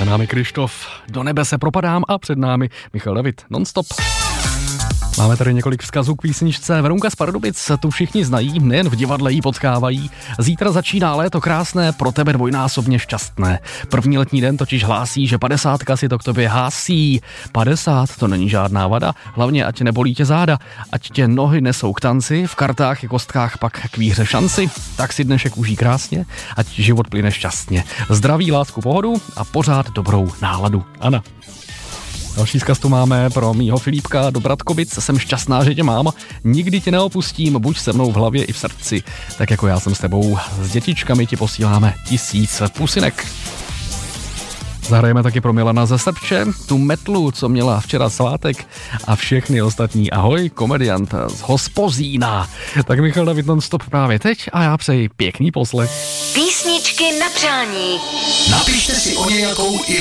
Za námi Krištof, do nebe se propadám a před námi Michal David, non-stop. Máme tady několik vzkazů k písničce. Verunka z Pardubic, tu všichni znají, nejen v divadle jí potkávají. Zítra začíná léto krásné, pro tebe dvojnásobně šťastné. První letní den totiž hlásí, že 50 si to k tobě hásí. 50 to není žádná vada, hlavně ať nebolí tě záda, ať tě nohy nesou k tanci, v kartách i kostkách pak k výhře šanci. Tak si dnešek užij krásně, ať život plyne šťastně. Zdraví, lásku, pohodu a pořád dobrou náladu. Ana. Další vzkaz tu máme pro mýho Filipka do Bratkovic. Jsem šťastná, že tě mám. Nikdy tě neopustím, buď se mnou v hlavě i v srdci. Tak jako já jsem s tebou. S dětičkami ti posíláme 1000 pusinek. Zahrajeme taky pro Milana ze Srbče, tu metlu, co měla včera svátek a všechny ostatní. Ahoj, komediant z Hospozína. Tak Michal David non-stop právě teď a já přeji pěkný poslech. Písničky na přání. Napište si o nějakou i